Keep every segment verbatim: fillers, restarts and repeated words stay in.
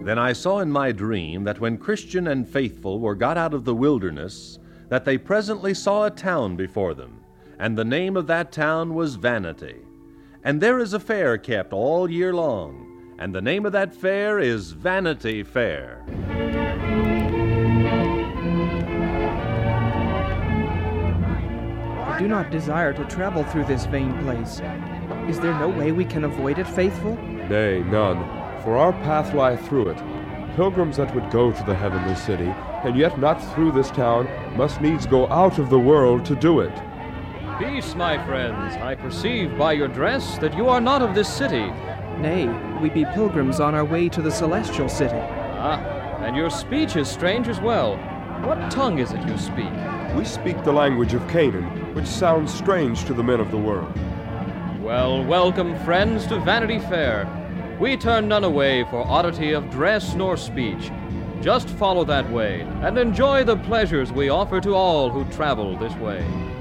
Then I saw in my dream that when Christian and Faithful were got out of the wilderness, that they presently saw a town before them, and the name of that town was Vanity. And there is a fair kept all year long, and the name of that fair is Vanity Fair. I do not desire to travel through this vain place. Is there no way we can avoid it, Faithful? Nay, none, for our path lieth through it. Pilgrims that would go to the heavenly city, and yet not through this town, must needs go out of the world to do it. Peace, my friends. I perceive by your dress that you are not of this city. Nay, we be pilgrims on our way to the celestial city. Ah, and your speech is strange as well. What tongue is it you speak? We speak the language of Canaan, which sounds strange to the men of the world. Well, welcome, friends, to Vanity Fair. We turn none away for oddity of dress nor speech. Just follow that way, and enjoy the pleasures we offer to all who travel this way.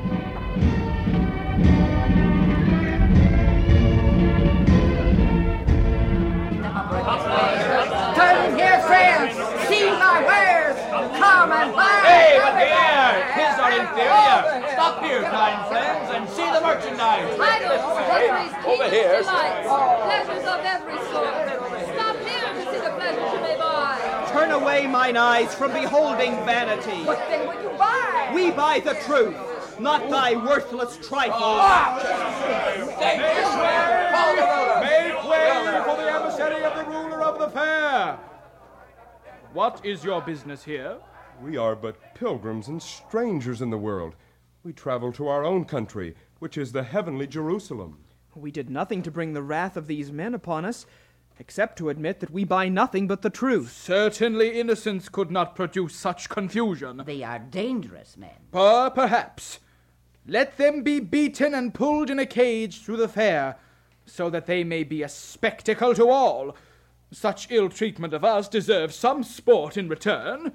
Turn here, friends! See my wares! Come and buy! Hey, but here! His are inferior! Stop here, kind friends, and see the merchandise! Idols, luxuries, Over here. delights, pleasures of every sort. Stop here to see the pleasures you may buy. Turn away mine eyes from beholding vanity. What then would you buy? We buy the truth, not thy worthless trifles. Make way! Make way for the emissary of the ruler of the fair! What is your business here? We are but pilgrims and strangers in the world. We travel to our own country, which is the heavenly Jerusalem. We did nothing to bring the wrath of these men upon us, except to admit that we buy nothing but the truth. Certainly innocence could not produce such confusion. They are dangerous men. Per- perhaps. Let them be beaten and pulled in a cage through the fair, so that they may be a spectacle to all. Such ill treatment of us deserves some sport in return.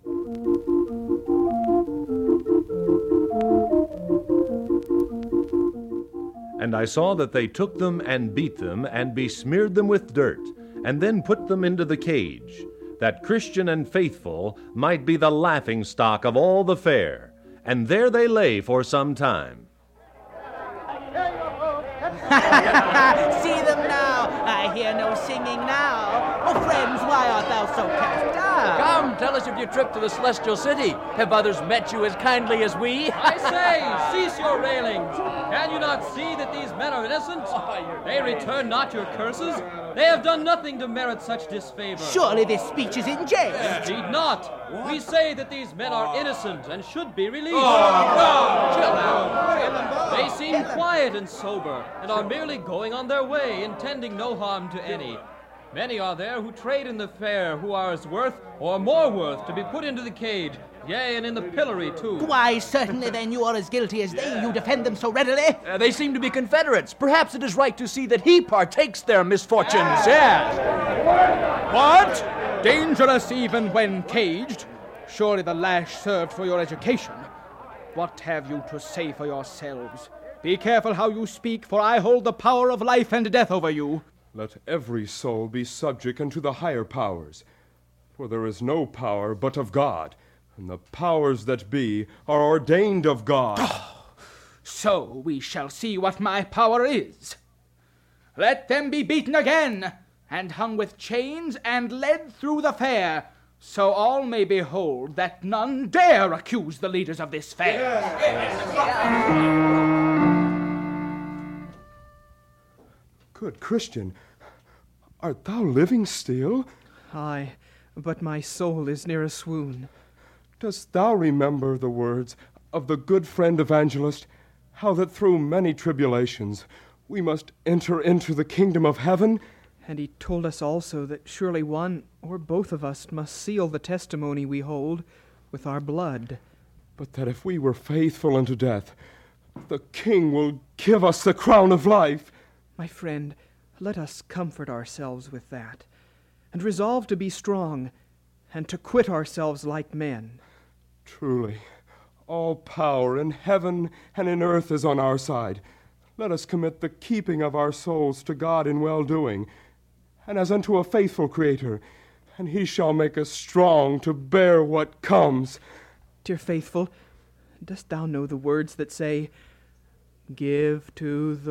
And I saw that they took them and beat them and besmeared them with dirt, and then put them into the cage, that Christian and Faithful might be the laughing stock of all the fair. And there they lay for some time. See them now. I hear no singing now. Oh, friends, why art thou so cast down? Come, tell us of your trip to the celestial city. Have others met you as kindly as we? I say, cease your railings. Can you not see that these men are innocent? They return not your curses. They have done nothing to merit such disfavor. Surely this speech is in jest. Indeed not. We say that these men are innocent and should be released. Oh, chill out. They seem quiet and sober, and are merely going on their way, intending no harm to any. Many are there who trade in the fair, who are as worth, or more worth, to be put into the cage, yea, and in the pillory, too. Why, certainly then you are as guilty as they. You defend them so readily. Uh, they seem to be Confederates. Perhaps it is right to see that he partakes their misfortunes. Yes. What? Dangerous even when caged? Surely the lash served for your education. What have you to say for yourselves? Be careful how you speak, for I hold the power of life and death over you. Let every soul be subject unto the higher powers. For there is no power but of God, and the powers that be are ordained of God. So we shall see what my power is. Let them be beaten again, and hung with chains, and led through the fair, so all may behold that none dare accuse the leaders of this fair. Good Christian, art thou living still? Aye, but my soul is near a swoon. Dost thou remember the words of the good friend evangelist, how that through many tribulations we must enter into the kingdom of heaven? And he told us also that surely one or both of us must seal the testimony we hold with our blood. But that if we were faithful unto death, the King will give us the crown of life. My friend, let us comfort ourselves with that, and resolve to be strong, and to quit ourselves like men. Truly, all power in heaven and in earth is on our side. Let us commit the keeping of our souls to God in well-doing, and as unto a faithful Creator, and he shall make us strong to bear what comes. Dear faithful, dost thou know the words that say, "Give to the